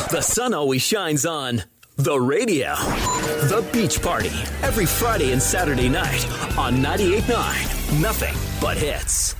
The sun always shines on the radio. The Beach Party, every Friday and Saturday night on 98.9 Nothing But Hits.